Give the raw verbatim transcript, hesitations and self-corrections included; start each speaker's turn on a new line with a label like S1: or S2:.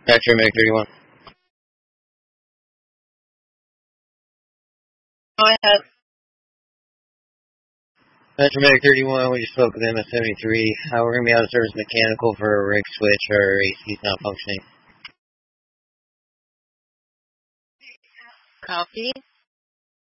S1: Patrick thirty-one.
S2: Go ahead.
S1: Patrick thirty-one, we just spoke with M S seventy-three. Uh, we're going to be out of service mechanical for a rig switch. Our A C's not functioning.
S2: Copy.